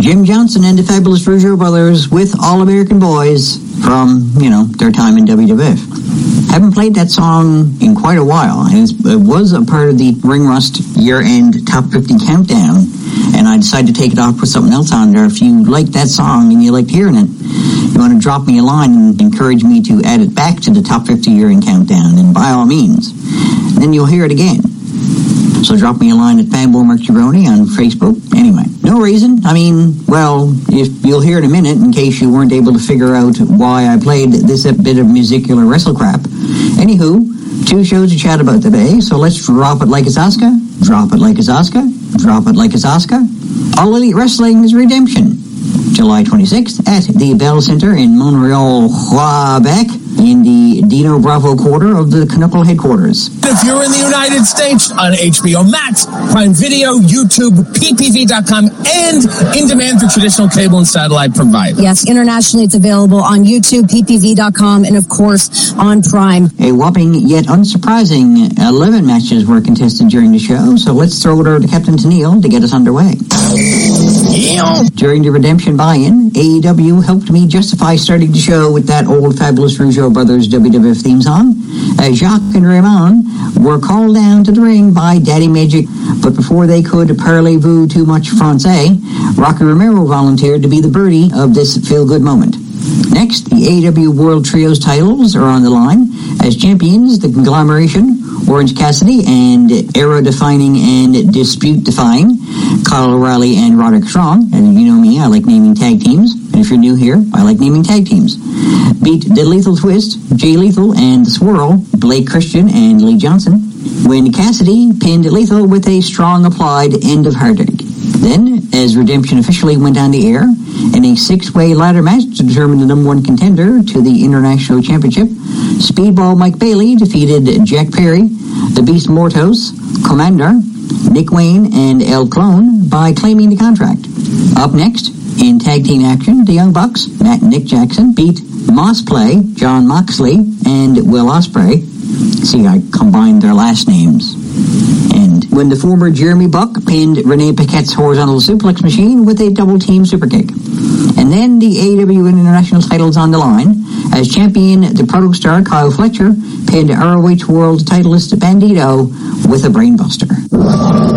Jim Johnson and the Fabulous Rougeau Brothers with All American Boys from, their time in WWF. Haven't played that song in quite a while, and it was a part of the Ring Rust year-end Top 50 Countdown, and I decided to take it off, put something else on there. If you like that song and you liked hearing it, you want to drop me a line and encourage me to add it back to the Top 50 year-end Countdown, and by all means, then you'll hear it again. So drop me a line at Fanboy Mercuroni on Facebook. Anyway, no reason. If you'll hear in a minute, in case you weren't able to figure out why I played this bit of musicular wrestle crap. Anywho, 2 shows to chat about today, so let's drop it like it's Asuka, drop it like it's Asuka, drop it like it's Asuka. All Elite Wrestling's Redemption, July 26th at the Bell Center in Montreal, Quebec, in the Dino Bravo quarter of the Knuckle headquarters. If you're in the United States, on HBO Max, Prime Video, YouTube, ppv.com, and in demand for traditional cable and satellite providers. Yes, internationally it's available on YouTube, ppv.com, and of course on Prime. A whopping yet unsurprising 11 matches were contested during the show, so let's throw it over to Captain Tennille to get us underway. During the Redemption buy-in, AEW helped me justify starting the show with that old Fabulous Rougeau Brothers WWF theme song, as Jacques and Raymond were called down to the ring by Daddy Magic, but before they could parlez-vous too much Francais, Rocky Romero volunteered to be the birdie of this feel-good moment. Next, the AEW World Trios titles are on the line, as champions, the conglomeration, Orange Cassidy, and era-defining and dispute-defying Kyle O'Reilly and Roderick Strong. And you know me, I like naming tag teams. And if you're new here, I like naming tag teams. Beat The Lethal Twist, Jay Lethal, and The Swirl, Blake Christian and Lee Johnson, when Cassidy pinned Lethal with a strong applied end of heartache. Then, as Redemption officially went on the air, in a 6-way ladder match to determine the number 1 contender to the International Championship, Speedball Mike Bailey defeated Jack Perry, the Beast Mortos, Commander, Nick Wayne, and El Clone by claiming the contract. Up next, in tag team action, the Young Bucks, Matt and Nick Jackson, beat Moss Play, John Moxley, and Will Ospreay. See, I combined their last names. And when the former Jeremy Buck pinned Renee Paquette's horizontal suplex machine with a double-team superkick. And then the AEW International titles on the line, as champion the Proto-Star Kyle Fletcher pinned ROH World titleist Bandito with a brainbuster.